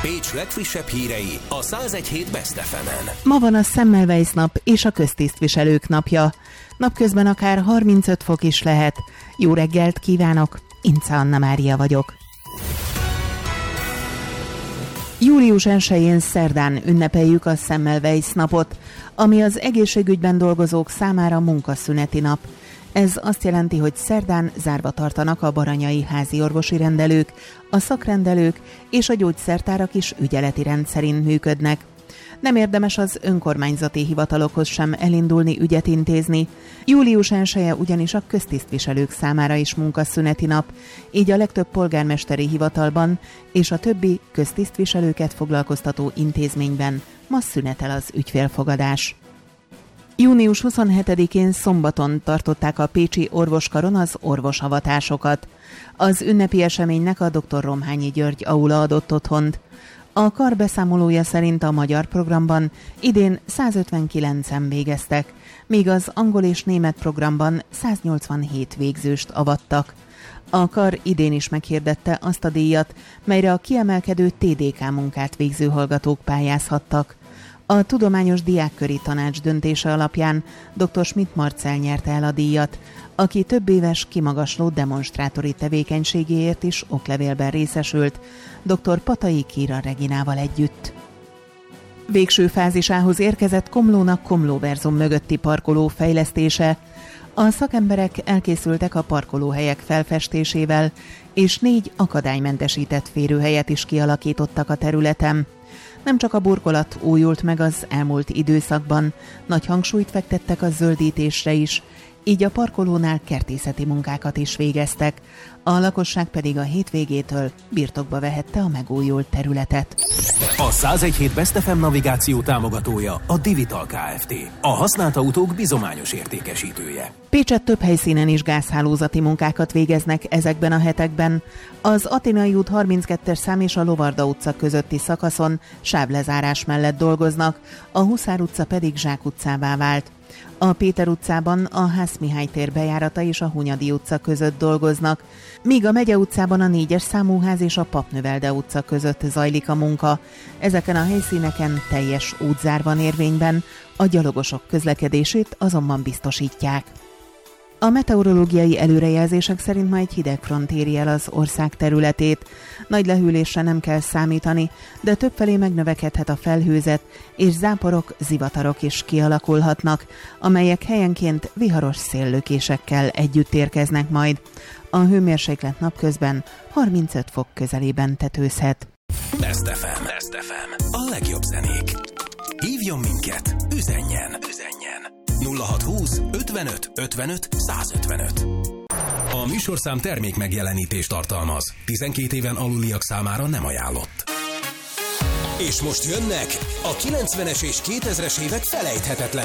Pécs legfrissebb hírei a 101.7 Best FM-en. Ma van a Semmelweis nap és a köztisztviselők napja. Napközben akár 35 fok is lehet. Jó reggelt kívánok, Ince Anna Mária vagyok. Július 1-én szerdán ünnepeljük a Semmelweis napot, ami az egészségügyben dolgozók számára munkaszüneti nap. Ez azt jelenti, hogy szerdán zárva tartanak a baranyai házi orvosi rendelők, a szakrendelők és a gyógyszertárak is ügyeleti rend szerint működnek. Nem érdemes az önkormányzati hivatalokhoz sem elindulni ügyet intézni. Július 1-e ugyanis a köztisztviselők számára is munkaszüneti nap, így a legtöbb polgármesteri hivatalban és a többi köztisztviselőket foglalkoztató intézményben ma szünetel az ügyfélfogadás. Június 27-én szombaton tartották a pécsi orvoskaron az orvosavatásokat. Az ünnepi eseménynek a dr. Romhányi György aula adott otthont. A kar beszámolója szerint a magyar programban idén 159-en végeztek, míg az angol és német programban 187 végzőst avattak. A kar idén is meghirdette azt a díjat, melyre a kiemelkedő TDK munkát végző hallgatók pályázhattak. A Tudományos Diákköri Tanács döntése alapján dr. Schmidt Marcell nyerte el a díjat, aki több éves kimagasló demonstrátori tevékenységéért is oklevélben részesült, dr. Patai Kira Reginával együtt. Végső fázisához érkezett Komlónak Komlóverzum mögötti parkoló fejlesztése. A szakemberek elkészültek a parkolóhelyek felfestésével, és 4 akadálymentesített férőhelyet is kialakítottak a területen. Nem csak a burkolat újult meg az elmúlt időszakban, nagy hangsúlyt fektettek a zöldítésre is, így a parkolónál kertészeti munkákat is végeztek, a lakosság pedig a hétvégétől birtokba vehette a megújult területet. A 101.7 Best FM navigáció támogatója a Divital Kft. A használt autók bizományos értékesítője. Pécset több helyszínen is gázhálózati munkákat végeznek ezekben a hetekben. Az Athénai út 32-es szám és a Lovarda utca közötti szakaszon sávlezárás mellett dolgoznak, a Huszár utca pedig Zsák utcává vált. A Péter utcában a Hász Mihály tér bejárata és a Hunyadi utca között dolgoznak, míg a Megye utcában a 4-es számú ház és a Papnövelde utca között zajlik a munka. Ezeken a helyszíneken teljes útzár van érvényben, a gyalogosok közlekedését azonban biztosítják. A meteorológiai előrejelzések szerint ma egy hidegfront éri el az ország területét. Nagy lehűlésre nem kell számítani, de többfelé megnövekedhet a felhőzet, és záporok, zivatarok is kialakulhatnak, amelyek helyenként viharos széllökésekkel együtt érkeznek majd. A hőmérséklet napközben 35 fok közelében tetőzhet. Best FM. Best FM. A legjobb zenék. Hívjon minket, üzenjen. 0620 55 55 155. A műsorszám termék megjelenítést tartalmaz. 12 éven aluliak számára nem ajánlott. És most jönnek a 90-es és 2000-es évek felejthetetlen